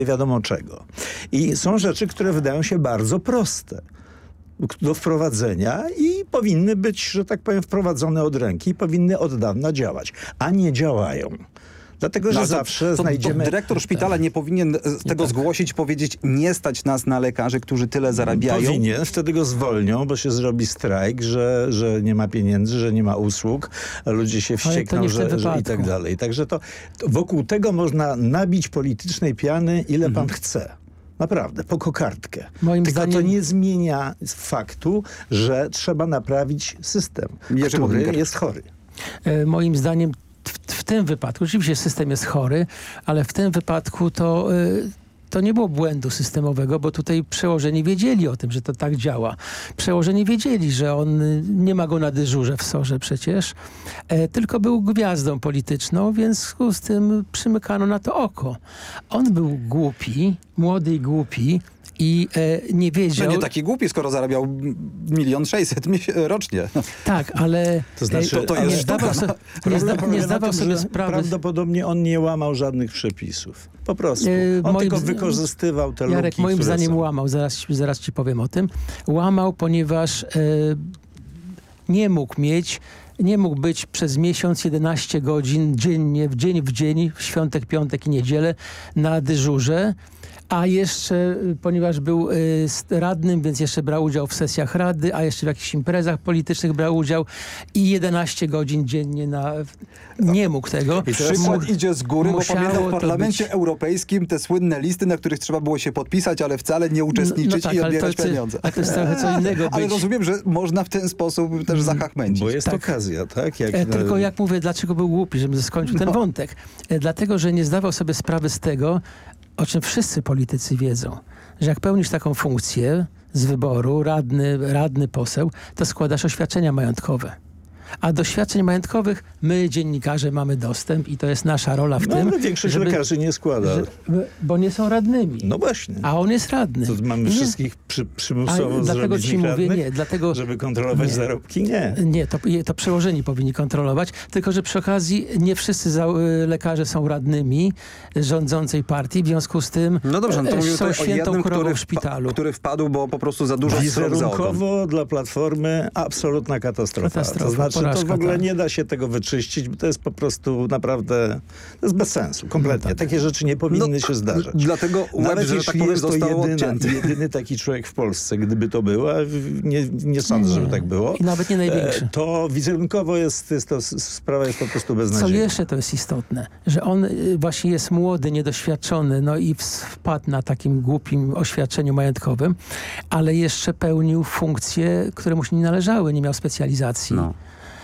wiadomo czego. I są rzeczy, które wydają się bardzo proste do wprowadzenia i powinny być, że tak powiem, wprowadzone od ręki i powinny od dawna działać, a nie działają. Dlatego, że zawsze znajdziemy... Dyrektor szpitala nie powinien tego zgłosić, powiedzieć, nie stać nas na lekarzy, którzy tyle zarabiają? Powinien, wtedy go zwolnią, bo się zrobi strajk, że nie ma pieniędzy, że nie ma usług, ludzie się wściekną, że i tak dalej. Także to wokół tego można nabić politycznej piany, ile pan chce. Naprawdę, po kokardkę. Tylko to nie zmienia faktu, że trzeba naprawić system, który jest chory. Moim zdaniem w tym wypadku, oczywiście system jest chory, ale w tym wypadku to nie było błędu systemowego, bo tutaj przełożeni wiedzieli o tym, że to tak działa. Przełożeni wiedzieli, że on nie ma go na dyżurze w SOR-ze przecież, tylko był gwiazdą polityczną, więc w związku z tym przymykano na to oko. On był głupi, młody i głupi, i nie wiedział... No nie taki głupi, skoro zarabiał 1 600 000 rocznie. Tak, ale to znaczy, nie zdawał sobie sprawy... Prawdopodobnie on nie łamał żadnych przepisów. Po prostu. On tylko wykorzystywał te luki, Jarek, moim zdaniem są. łamał. Zaraz ci powiem o tym. Łamał, ponieważ nie mógł być przez miesiąc 11 godzin dziennie, w dzień, w świątek, piątek i niedzielę na dyżurze. A jeszcze, ponieważ był radnym, więc jeszcze brał udział w sesjach rady, a jeszcze w jakichś imprezach politycznych brał udział i 11 godzin dziennie nie mógł tego. I przykład idzie z góry, bo pamiętam w Parlamencie Europejskim te słynne listy, na których trzeba było się podpisać, ale wcale nie uczestniczyć i odbierać pieniądze. Ale to jest trochę co innego. Ale rozumiem, że można w ten sposób też zachachmęcić. Bo jest okazja, tak? Tylko jak mówię, dlaczego był głupi, żebym skończył ten wątek. Dlatego, że nie zdawał sobie sprawy z tego, o czym wszyscy politycy wiedzą, że jak pełnisz taką funkcję z wyboru, radny poseł, to składasz oświadczenia majątkowe. A do świadczeń majątkowych my, dziennikarze, mamy dostęp i to jest nasza rola w tym. Ale większość lekarzy nie składa. Bo nie są radnymi. No właśnie. A on jest radny. To mamy wszystkich przymusowo dlatego zrobić radnych, dlatego, żeby kontrolować zarobki? Nie. Nie, to przełożeni powinni kontrolować. Tylko, że przy okazji nie wszyscy lekarze są radnymi rządzącej partii. W związku z tym no dobrze, no to są świętą krową w szpitalu. Który wpadł, bo po prostu za dużo wizerunkowo dla Platformy absolutna katastrofa. To znaczy, to w ogóle nie da się tego wyczyścić, bo to jest po prostu naprawdę, to jest bez sensu, kompletnie. No tak. Takie rzeczy nie powinny się zdarzać. Dlatego nawet że jeśli tak jest to jedyny taki człowiek w Polsce, gdyby to był, a nie sądzę, żeby tak było. I nawet nie największy. To wizerunkowo sprawa jest po prostu beznadziejna. Co jeszcze to jest istotne, że on właśnie jest młody, niedoświadczony, no i wpadł na takim głupim oświadczeniu majątkowym, ale jeszcze pełnił funkcje, które mu się nie należały, nie miał specjalizacji. No.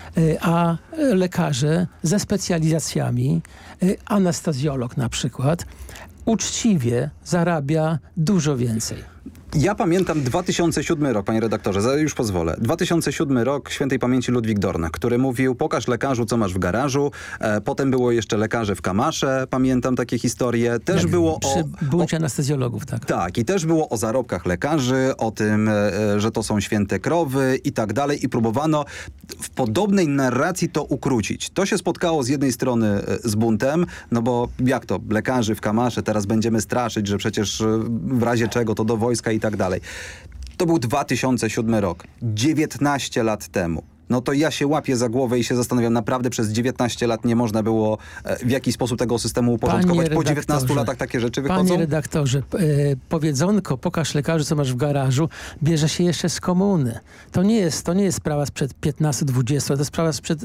A lekarze ze specjalizacjami, anestezjolog na przykład, uczciwie zarabia dużo więcej. Ja pamiętam 2007 rok, panie redaktorze, już pozwolę. 2007 rok świętej pamięci Ludwik Dornak, który mówił: pokaż lekarzu, co masz w garażu. Potem było jeszcze lekarze w Kamasze, pamiętam takie historie. Też było przy buncie anestezjologów, tak. Tak, i też było o zarobkach lekarzy, o tym, że to są święte krowy i tak dalej. I próbowano w podobnej narracji to ukrócić. To się spotkało z jednej strony z buntem, no bo jak to, lekarzy w Kamasze, teraz będziemy straszyć, że przecież w razie czego to do wojska i tak dalej. To był 2007 rok, 19 lat temu. No to ja się łapię za głowę i się zastanawiam, naprawdę przez 19 lat nie można było w jakiś sposób tego systemu uporządkować. Po 19 latach takie rzeczy wychodzą? Panie redaktorze, powiedzonko, pokaż lekarzu, co masz w garażu, bierze się jeszcze z komuny. To nie jest sprawa sprzed 15-20, to jest sprawa sprzed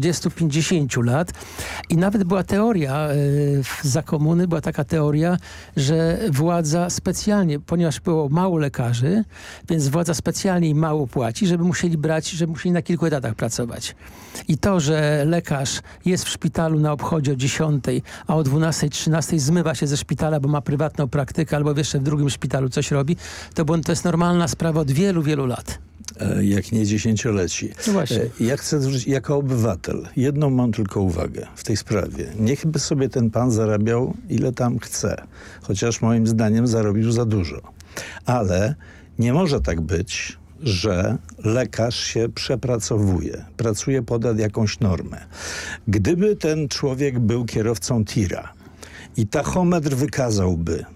40-50 lat. I nawet była teoria, za komuny była taka teoria, że władza specjalnie, ponieważ było mało lekarzy, więc władza specjalnie im mało płaci, żeby musieli na kilku etatach pracować. I to, że lekarz jest w szpitalu na obchodzie o 10, a o 12, 13 zmywa się ze szpitala, bo ma prywatną praktykę albo jeszcze w drugim szpitalu coś robi, to jest normalna sprawa od wielu, wielu lat. Jak nie dziesięcioleci. No właśnie. Ja chcę zwrócić jako obywatel. Jedną mam tylko uwagę w tej sprawie. Niech by sobie ten pan zarabiał ile tam chce. Chociaż moim zdaniem zarobił za dużo. Ale nie może tak być, że lekarz się przepracowuje, pracuje ponad jakąś normę. Gdyby ten człowiek był kierowcą tira i tachometr wykazałby